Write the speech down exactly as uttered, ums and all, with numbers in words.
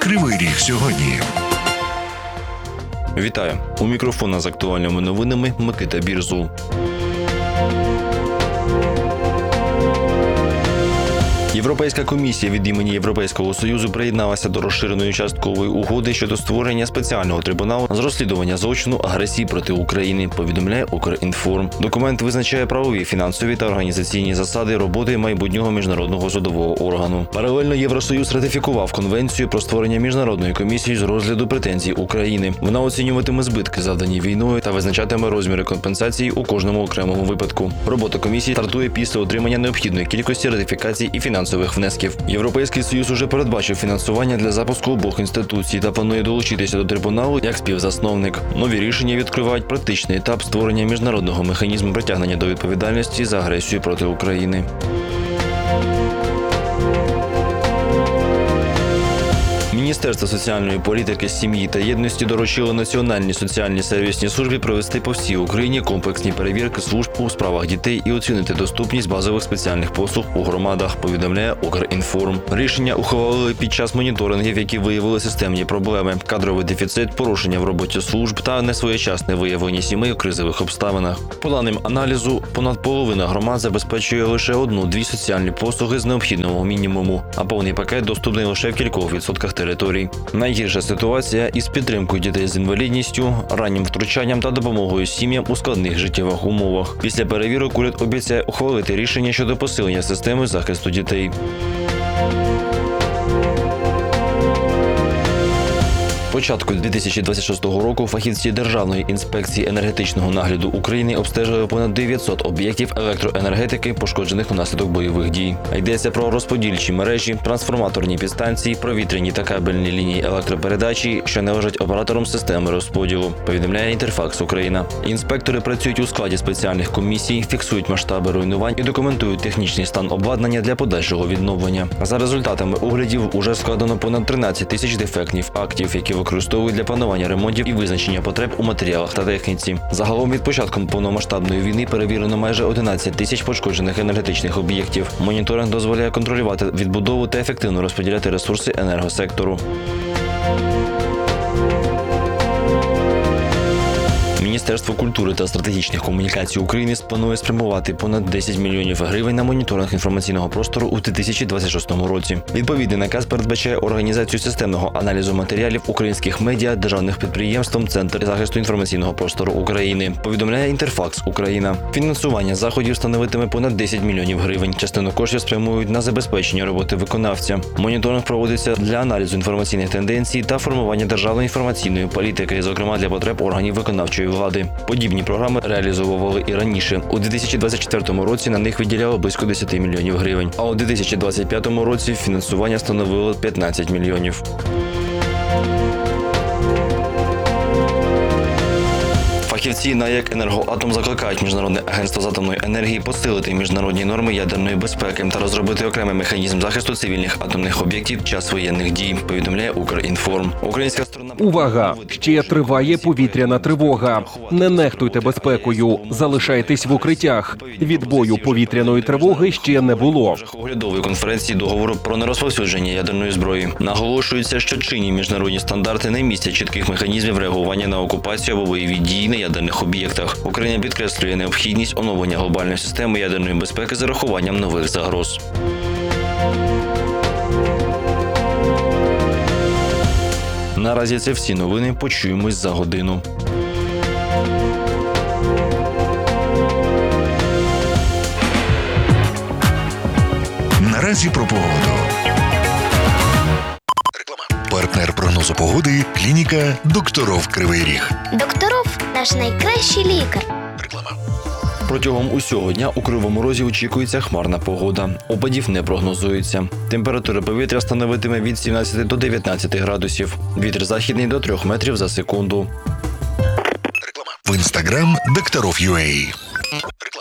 Кривий Ріг сьогодні. Вітаю! У мікрофона з актуальними новинами Микита Бірзул. Європейська комісія від імені Європейського Союзу приєдналася до розширеної часткової угоди щодо створення спеціального трибуналу з розслідування злочину агресії проти України, повідомляє Укрінформ. Документ визначає правові, фінансові та організаційні засади роботи майбутнього міжнародного судового органу. Паралельно Євросоюз ратифікував Конвенцію про створення міжнародної комісії з розгляду претензій України. Вона оцінюватиме збитки, завдані війною, та визначатиме розміри компенсації у кожному окремому випадку. Робота комісії стартує після отримання необхідної кількості ратифікацій і фінансових внесків. Європейський Союз уже передбачив фінансування для запуску обох інституцій та планує долучитися до трибуналу як співзасновник. Нові рішення відкривають практичний етап створення міжнародного механізму притягнення до відповідальності за агресію проти України. Міністерство соціальної політики, сім'ї та єдності доручило Національній соціальній сервісній службі провести по всій Україні комплексні перевірки служб у справах дітей і оцінити доступність базових спеціальних послуг у громадах, повідомляє Укрінформ. Рішення ухвалили під час моніторингів, які виявили системні проблеми, кадровий дефіцит, порушення в роботі служб та несвоєчасне виявлення сімей у кризових обставинах. По даним аналізу, понад половина громад забезпечує лише одну-дві соціальні послуги з необхідного мінімуму, а повний пакет доступний лише в кількох відсотках території. Найгірша ситуація із підтримкою дітей з інвалідністю, раннім втручанням та допомогою сім'ям у складних життєвих умовах. Після перевірок уряд обіцяє ухвалити рішення щодо посилення системи захисту дітей. Початку дві тисячі двадцять шостого року фахівці Державної інспекції енергетичного нагляду України обстежили понад дев'ятсот об'єктів електроенергетики, пошкоджених унаслідок бойових дій. Йдеться про розподільчі мережі, трансформаторні підстанції, провітряні та кабельні лінії електропередачі, що належать операторам системи розподілу, повідомляє Інтерфакс Україна. Інспектори працюють у складі спеціальних комісій, фіксують масштаби руйнувань і документують технічний стан обладнання для подальшого відновлення. За результатами оглядів уже складено понад тринадцять тисяч дефектних актів, які використовують для планування ремонтів і визначення потреб у матеріалах та техніці. Загалом від початку повномасштабної війни перевірено майже одинадцять тисяч пошкоджених енергетичних об'єктів. Моніторинг дозволяє контролювати відбудову та ефективно розподіляти ресурси енергосектору. Міністерство культури та стратегічних комунікацій України планує спрямувати понад десять мільйонів гривень на моніторинг інформаційного простору у дві тисячі двадцять шостому році. Відповідний наказ передбачає організацію системного аналізу матеріалів українських медіа державних підприємством Центр захисту інформаційного простору України, повідомляє Інтерфакс Україна. Фінансування заходів становитиме понад десять мільйонів гривень. Частину коштів спрямують на забезпечення роботи виконавця. Моніторинг проводиться для аналізу інформаційних тенденцій та формування державної інформаційної політики, зокрема для потреб органів виконавчої влади. Подібні програми реалізовували і раніше. У дві тисячі двадцять четвертому році на них виділяло близько десять мільйонів гривень, а у дві тисячі двадцять п'ятому році фінансування становило п'ятнадцять мільйонів. Фахівці НАЕК «Енергоатом» закликають Міжнародне агентство з атомної енергії посилити міжнародні норми ядерної безпеки та розробити окремий механізм захисту цивільних атомних об'єктів під час воєнних дій, повідомляє Укрінформ. Українська сторона... Увага! Ще триває повітряна тривога. Не нехтуйте безпекою. Залишайтесь в укриттях. Відбою повітряної тривоги ще не було. У оглядовій конференції договору про нерозповсюдження ядерної зброї наголошується, що чинні міжнародні стандарти не містять чітких механізмів реагування на окупацію або бойові дії на ядерних об'єктах. Україна підкреслює необхідність оновлення глобальної системи ядерної безпеки з урахуванням нових загроз. Наразі це всі новини. Почуємось за годину. Наразі про погоду. Партнер прогнозу погоди – клініка «Докторов Кривий Ріг». Докторов – наш найкращий лікар. Реклама. Протягом усього дня у Кривому Розі очікується хмарна погода. Опадів не прогнозується. Температура повітря становитиме від сімнадцяти до дев'ятнадцяти градусів. Вітер західний до трьох метрів за секунду. Реклама. В інстаграм «Докторов.ua».